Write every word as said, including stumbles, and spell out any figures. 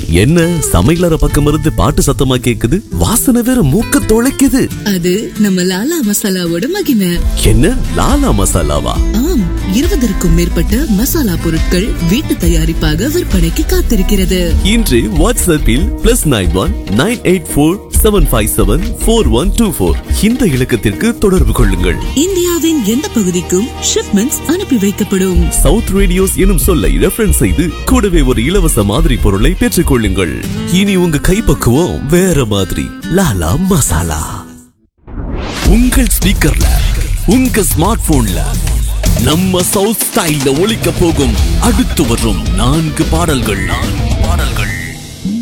என்ன சமையலற பக்கம் இருந்து பாட்டு சத்தமா கேக்குது? வாசனை வேற மூக்க தொலைக்குது. அது நம்ம லாலா மசாலாவோட மகிமை. என்ன லாலா மசாலாவா? ஆம், இருபதற்கும் மேற்பட்ட மசாலா பொருட்கள் வீட்டு தயாரிப்பாக விற்பனைக்கு காத்திருக்கிறது. இன்று வாட்ஸ்அப்பில் plus nine one nine eight four seven five seven four one two four இந்த இலக்கத்திற்கு தொடர்பு கொள்ளுங்கள். இந்தியாவின் எந்த பகுதிக்கும் ஷிப்மெண்ட்ஸ் அனுப்பி வைக்கப்படும். சவுத் ரேடியோஸ் எனும் சொல்லை ரெஃபரன்ஸ் செய்து கூடவே ஒரு இலவச மாதிரி பொருளை பெற்றுக் கொள்ளுங்கள். இனி உங்க கைப்பக்குவம் வேற மாதிரி. லாலா மசாலா உங்கள் ஸ்பீக்கர்ல, உங்க ஸ்மார்ட் போன்ல நம்ம சவுத் ஸ்டைல்ல ஒலிக்க போகும் அடுத்து வரும் நான்கு பாடல்கள் பாடல்கள்